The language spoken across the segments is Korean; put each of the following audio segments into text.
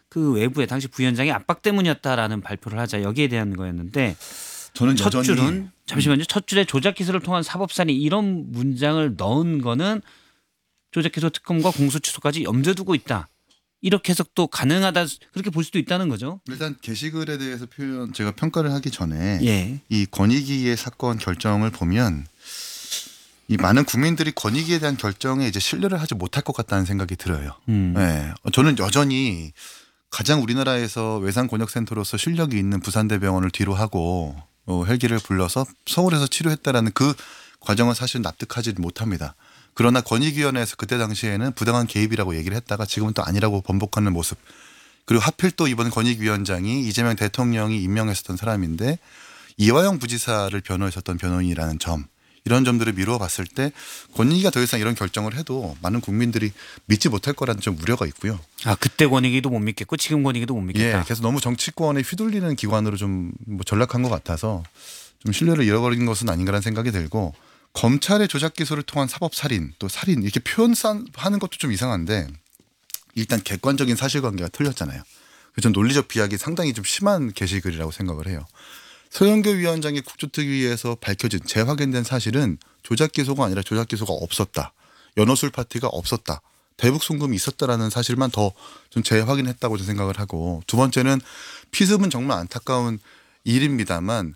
그 외부에 당시 부위원장의 압박 때문이었다라는 발표를 하자 여기에 대한 거였는데 저는 첫 여전히 줄은 잠시만요. 첫 줄에 조작 기소를 통한 사법살인 이런 문장을 넣은 거는 조작 기소 특검과 공소 취소까지 염두에 두고 있다. 이렇게 해석도 가능하다 그렇게 볼 수도 있다는 거죠. 일단 게시글에 대해서 제가 평가를 하기 전에 예. 이 권익위의 사건 결정을 보면 이 많은 국민들이 권익위에 대한 결정에 이제 신뢰를 하지 못할 것 같다는 생각이 들어요. 네. 저는 여전히 가장 우리나라에서 외상 권역센터로서 실력이 있는 부산대병원을 뒤로 하고 헬기를 불러서 서울에서 치료했다라는 그 과정은 사실 납득하지 못합니다. 그러나 권익위원회에서 그때 당시에는 부당한 개입이라고 얘기를 했다가 지금은 또 아니라고 번복하는 모습. 그리고 하필 또 이번 권익위원장이 이재명 대통령이 임명했었던 사람인데 이화영 부지사를 변호했었던 변호인이라는 점. 이런 점들을 미루어 봤을 때 권익위가 더 이상 이런 결정을 해도 많은 국민들이 믿지 못할 거라는 좀 우려가 있고요. 아 그때 권익위도 못 믿겠고 지금 권익위도 못 믿겠다. 예, 그래서 너무 정치권에 휘둘리는 기관으로 좀 전락한 것 같아서 좀 신뢰를 잃어버린 것은 아닌가라는 생각이 들고 검찰의 조작 기소를 통한 사법 살인 또 살인 이렇게 표현하는 것도 좀 이상한데 일단 객관적인 사실관계가 틀렸잖아요. 그래서 논리적 비약이 상당히 좀 심한 게시글이라고 생각을 해요. 서영교 위원장의 국조특위에서 밝혀진 재확인된 사실은 조작 기소가 아니라 조작 기소가 없었다. 연어술 파티가 없었다. 대북 송금이 있었다라는 사실만 더 좀 재확인했다고 생각을 하고 두 번째는 피습은 정말 안타까운 일입니다만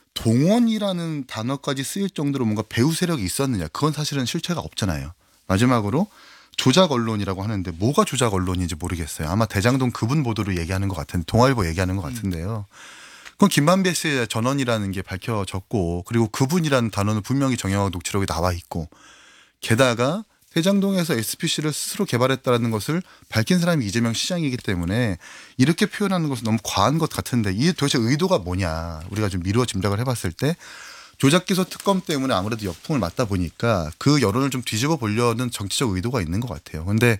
동원이라는 단어까지 쓰일 정도로 뭔가 배후 세력이 있었느냐 그건 사실은 실체가 없잖아요. 마지막으로 조작 언론이라고 하는데 뭐가 조작 언론인지 모르겠어요. 아마 대장동 그분 보도를 얘기하는 것 같은데 동아일보 얘기하는 것 같은데요. 그건 김만배 씨의 전원이라는 게 밝혀졌고 그리고 그분이라는 단어는 분명히 정영학 녹취록에 나와 있고 게다가 대장동에서 SPC를 스스로 개발했다는 것을 밝힌 사람이 이재명 시장이기 때문에 이렇게 표현하는 것은 너무 과한 것 같은데 이게 도대체 의도가 뭐냐 우리가 좀 미루어 짐작을 해봤을 때 조작기소 특검 때문에 아무래도 역풍을 맞다 보니까 그 여론을 좀 뒤집어 보려는 정치적 의도가 있는 것 같아요. 그런데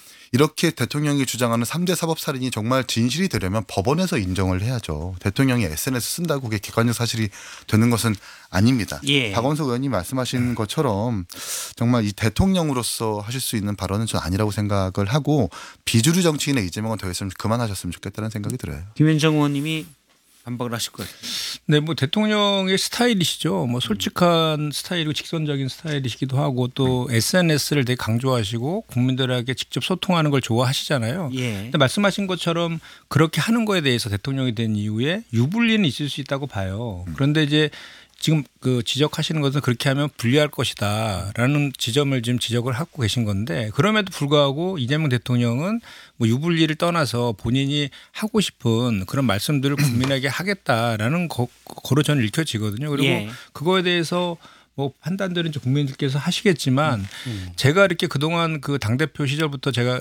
이렇게 대통령이 주장하는 3대 사법살인이 정말 진실이 되려면 법원에서 인정을 해야죠. 대통령이 SNS 쓴다고 그게 객관적 사실이 되는 것은 아닙니다. 예. 박원석 의원님 말씀하신 것처럼 정말 이 대통령으로서 하실 수 있는 발언은 전 아니라고 생각을 하고 비주류 정치인의 이재명은 더 있으면 그만하셨으면 좋겠다는 생각이 들어요. 김현정 의원님이 반박을 하실 거예요. 네, 뭐 대통령의 스타일이시죠. 뭐 솔직한 스타일이고 직선적인 스타일이시기도 하고 또 SNS를 되게 강조하시고 국민들에게 직접 소통하는 걸 좋아하시잖아요. 예. 근데 말씀하신 것처럼 그렇게 하는 거에 대해서 대통령이 된 이후에 유불리는 있을 수 있다고 봐요. 그런데 이제 지금 그 지적하시는 것은 그렇게 하면 불리할 것이다라는 지점을 지금 지적을 하고 계신 건데 그럼에도 불구하고 이재명 대통령은 뭐 유불리를 떠나서 본인이 하고 싶은 그런 말씀들을 국민에게 하겠다라는 거로 저는 읽혀지거든요. 그리고 예. 그거에 대해서 뭐 판단들은 이제 국민들께서 하시겠지만 제가 이렇게 그동안 그 당대표 시절부터 제가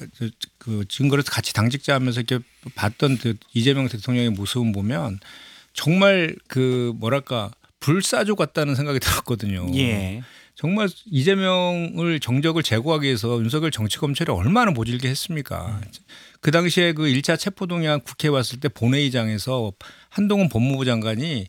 그 증거를 같이 당직자하면서 이렇게 봤던 그 이재명 대통령의 모습을 보면 정말 그 뭐랄까 불사조 같다는 생각이 들었거든요. 예. 정말 이재명을 정적을 제거하기 위해서 윤석열 정치검찰이 얼마나 모질게 했습니까. 그 당시에 그 1차 체포동의안 국회에 왔을 때 본회의장에서 한동훈 법무부 장관이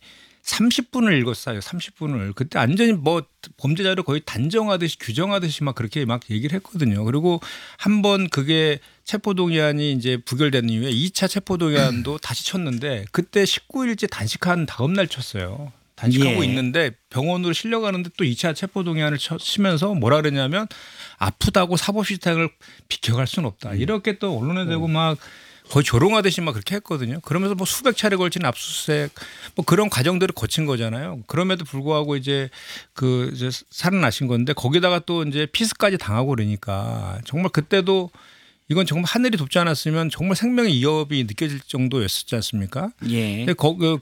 30분을 읽었어요. 30분을. 그때 완전히 뭐 범죄자를 거의 단정하듯이 규정하듯이 막 그렇게 막 얘기를 했거든요. 그리고 한번 그게 체포동의안이 이제 부결된 이후에 2차 체포동의안도 다시 쳤는데 그때 19일째 단식한 다음 날 쳤어요. 단식하고 예. 있는데 병원으로 실려가는데 또 2차 체포동의안을 치면서 뭐라 그러냐면 아프다고 사법시스템을 비켜갈 수는 없다. 이렇게 또 언론에 대고 막 거의 조롱하듯이 막 그렇게 했거든요. 그러면서 뭐 수백 차례 걸친 압수수색 뭐 그런 과정들을 거친 거잖아요. 그럼에도 불구하고 이제 그 이제 살아나신 건데 거기다가 또 이제 피스까지 당하고 그러니까 정말 그때도 이건 정말 하늘이 돕지 않았으면 정말 생명의 위협이 느껴질 정도였었지 않습니까? 예. 근데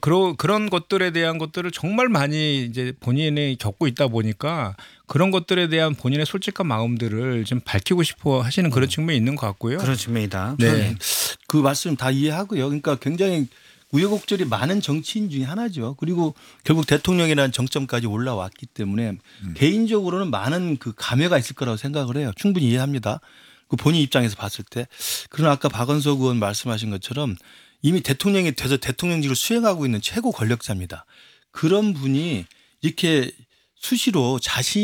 그런 것들에 대한 것들을 정말 많이 이제 본인이 겪고 있다 보니까 그런 것들에 대한 본인의 솔직한 마음들을 좀 밝히고 싶어 하시는 그런 측면이 있는 것 같고요. 그런 측면이다. 네. 그 말씀 다 이해하고요. 그러니까 굉장히 우여곡절이 많은 정치인 중에 하나죠. 그리고 결국 대통령이라는 정점까지 올라왔기 때문에 개인적으로는 많은 그 감회가 있을 거라고 생각을 해요. 충분히 이해합니다. 그 본인 입장에서 봤을 때. 그러나 아까 박원석 의원 말씀하신 것처럼 이미 대통령이 돼서 대통령직을 수행하고 있는 최고 권력자입니다. 그런 분이 이렇게 수시로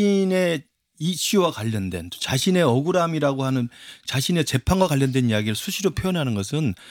자신의 이슈와 관련된 자신의 억울함이라고 하는 자신의 재판과 관련된 이야기를 수시로 표현하는 것은